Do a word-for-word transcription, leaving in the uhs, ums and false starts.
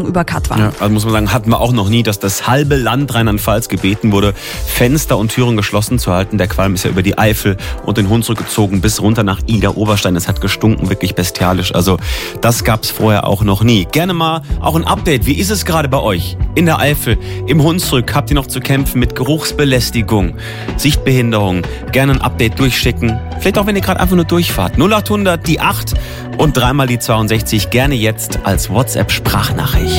über Katwan. Ja, also muss man sagen, hatten wir auch noch nie, dass das halbe Land Rheinland-Pfalz gebeten wurde, Fenster und Türen geschlossen zu halten. Der Qualm ist ja über die Eifel und den Hunsrück gezogen bis runter nach Idar-Oberstein. Es hat gestunken, wirklich bestialisch. Also das gab es vorher auch noch nie. Gerne mal auch ein Update. Wie ist es gerade bei euch in der Eifel, im Hunsrück? Habt ihr noch zu kämpfen mit Geruchsbelästigung, Sichtbehinderung? Gerne ein Update durchschicken. Vielleicht auch, wenn ihr gerade einfach nur durchfahrt. null acht hundert, die acht und dreimal die zweiundsechzig. Gerne jetzt als WhatsApp-Sprachnachricht.